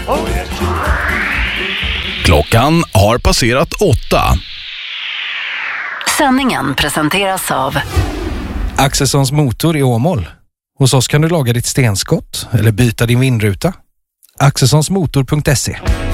Klockan har passerat 8. Sändningen presenteras av Axelssons motor i Åmål. Hos oss kan du laga ditt stenskott eller byta din vindruta. Axelssonsmotor.se